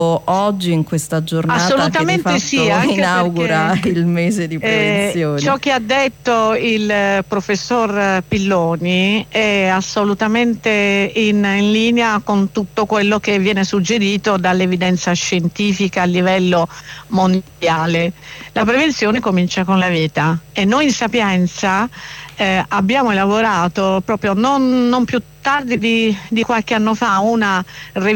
oggi in questa giornata assolutamente che di sì, fatto anche inaugura il mese di prevenzione. ciò che ha detto il professor Pilloni è assolutamente in linea con tutto quello che viene suggerito dall'evidenza scientifica a livello mondiale. La prevenzione comincia con la vita e noi in Sapienza abbiamo elaborato proprio non più tardi di qualche anno fa una revisione